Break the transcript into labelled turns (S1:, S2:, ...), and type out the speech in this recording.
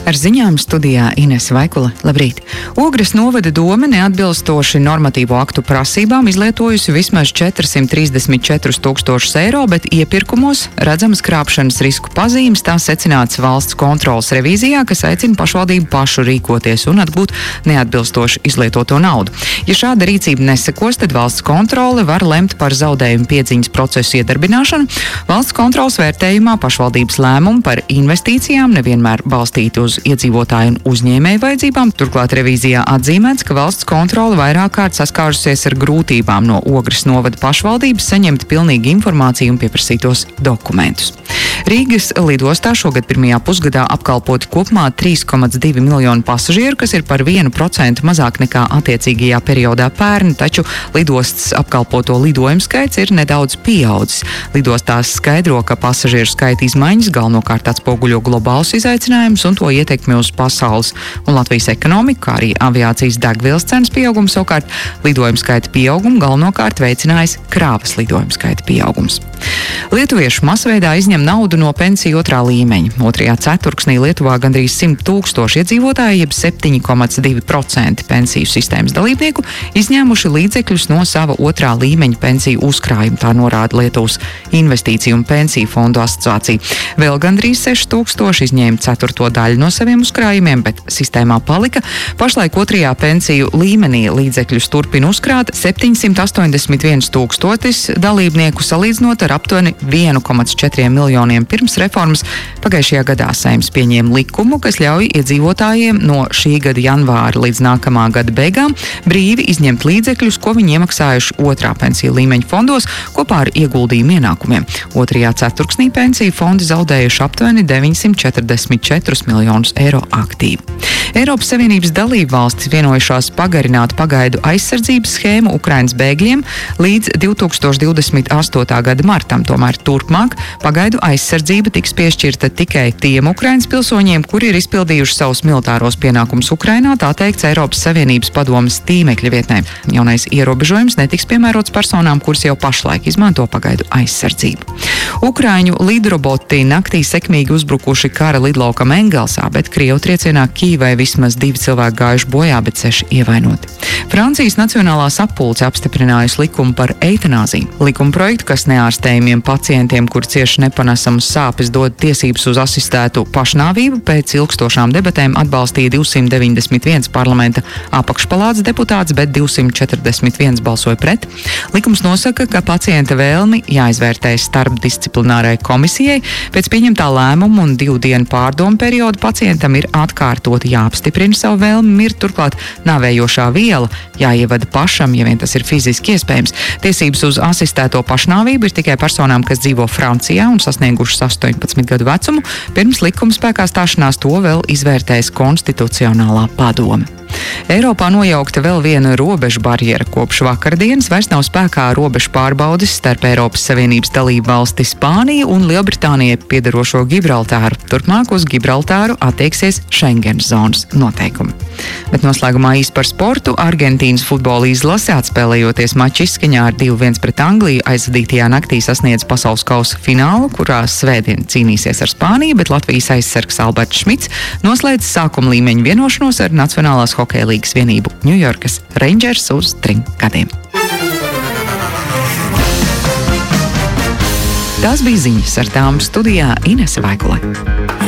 S1: Ar ziņām studijā Inese Vaikula. Labrīt! Ogres novada dome neatbilstoši normatīvo aktu prasībām izlietojusi vismaz 434 000 eiro, bet iepirkumos redzamas krāpšanas risku pazīmes. Tā secināts valsts kontroles revīzijā, kas aicina pašvaldību pašu rīkoties un atgūt neatbilstoši izlietoto naudu. Ja šāda rīcība nesekos, tad valsts kontrole var lemt par zaudējumu piedziņas procesu iedarbināšanu. Valsts kontroles vērtējumā pašvaldības lēmumu par investīcijām nevienmēr balstīti uz iedzīvotāju un uzņēmēju vajadzībām. Turklāt revīzijā atzīmēts, ka valsts kontrole vairāk kārt saskārusies ar grūtībām no Ogres novada pašvaldības saņemt pilnīgu informāciju un pieprasītos dokumentus. Rīgas lidostā šogad pirmajā pusgadā apkalpoti kopumā 3,2 miljonu pasažieru, kas ir par 1% mazāk nekā attiecīgajā periodā pērn, taču lidostas apkalpoto lidojumu skaits ir nedaudz pieaudzis. Lidostās skaidro, ka pasažieru skaita izmaiņas galvenokārt atspoguļo globālus izaicinājumus un to ietekmi uz pasaules un Latvijas ekonomiku, kā arī aviācijas degvielas cenas pieaugums. Savukārt lidojumu skaita pieaugumu galvenokārt veicinājis krāvas lidojumu skaita pieaugums. Lietuvieši masveidā izņem naudu no pensiju otrā līmeņa. Otrajā ceturksnī Lietuvā gandrīz 100 000 iedzīvotāji, jeb 7,2% pensiju sistēmas dalībnieku, izņēmuši līdzekļus no sava otrā līmeņa pensiju uzkrājuma, tā norāda Lietuvas Investīciju un pensiju fondu asociācija. Vēl gandrīz 6 000 izņēma ceturto daļu no saviem uzkrājumiem, bet sistēmā palika. Pašlaik otrajā pensiju līmenī līdzekļus turpina uzkrāt 781 000 dalībnieku, salīdzinot ar aptuveni 1,4 miljoniem pirms reformas. Pagājušajā gadā Saeims pieņēma likumu, kas ļauj iedzīvotājiem no šī gada janvāra līdz nākamā gada beigām brīvi izņemt līdzekļus, ko viņi iemaksājuši otrā pensiju līmeņa fondos kopā ar ieguldījumu ienākumiem. Otrajā ceturksnī pensiju fondi zaudējuši aptuveni 944 miljonus eiro aktīvu. Eiropas Savienības dalību valstis vienojušās pagarināt pagaidu aizsardzības schēmu Ukrainas bēgļiem līdz 2028. gada martam. Tomēr turpmāk pagaidu aizsardzība tiks piešķirta tikai tiem Ukrainas pilsoņiem, kuri ir izpildījuši savus militāros pienākumus Ukrainā, tā teikts Eiropas Savienības padomes tīmekļa vietnē. Jaunais ierobežojums netiks piemērots personām, kuras jau pašlaik izmanto pagaidu aizsardzību. Ukraiņu lidroboti naktī sekmīgi uzbrukuši kara lidlaukam Engelsā, bet Krievu triecienā Kīvai vismaz 2 cilvēki gājuši bojā, bet 6 ievainoti. Francijas Nacionālā sapulce apstiprinājusi likumu par eitanāziju. Likuma projektu, kas neārstējumiem pacientiem, kur cieši nepanesamas sāpes, dod tiesības uz asistētu pašnāvību, pēc ilgstošām debatēm atbalstīja 291 parlamenta apakšpalātas deputāts, bet 241 balsoja pret. Likums nosaka, ka pacienta vēlmi jāizvērtē starpdisciplinārai komisijai. Pēc pieņemtā lēmuma un 2 dienu pārdomu periodu pacientam ir atkārtoti jāapstiprina savu vēlmi mirt, turklāt nāvējošā viela jāievada pašam, ja vien tas ir fiziski iespējams. Tiesības uz asistēto pašnāvību ir tikai personām, kas dzīvo Francijā un sasniegušas 18 gadu vecumu. Pirms likuma spēkā stāšanās to vēl izvērtēs Konstitucionālā padome. Eiropā nojaukta vēl viena robežu barjera. Kopš vakardienas vairs nav spēkā robežu pārbaudes starp Eiropas Savienības dalību valsti Spāniju un Lielbritānijai piederošo Gibraltāru. Turpmāk uz Gibraltāru attieksies Schengenas zonas noteikumi. Bet noslēgumā īsi par sportu. Argentīnas futbola izlase, atspēlējoties maču izskaņā ar 2-1 pret Angliju, aizvadītajā naktī sasniedz pasaules kausa finālu, kurā svētdien cīnīsies ar Spāniju, bet Latvijas aizsargs Alberts Šmits noslēdz sākuma līmeņa vienošanos ar Nacionālās hokeja līgas vienību Ņujorkas Rangers uz 3 gadiem. Tās bija ziņas, ar tām studijā Inese Vaikula.